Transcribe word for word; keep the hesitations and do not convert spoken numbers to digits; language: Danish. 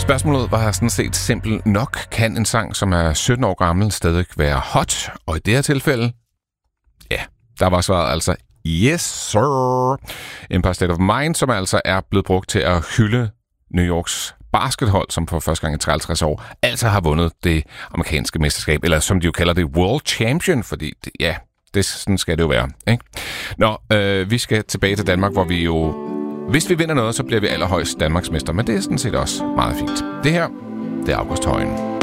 Spørgsmålet var sådan set simpelt nok. Kan en sang, som er sytten år gammel, stadig være hot? Og i det her tilfælde, ja, der var svaret altså yes, sir. Empire State of Mind, som altså er blevet brugt til at hylde New Yorks baskethold, som for første gang i treoghalvtreds år altså har vundet det amerikanske mesterskab, eller som de jo kalder det, World Champion, fordi det, ja, det, sådan skal det jo være, ikke? Nå, øh, vi skal tilbage til Danmark, hvor vi jo, hvis vi vinder noget, så bliver vi allerhøjst Danmarksmester, men det er sådan set også meget fint. Det her, det er August Højen.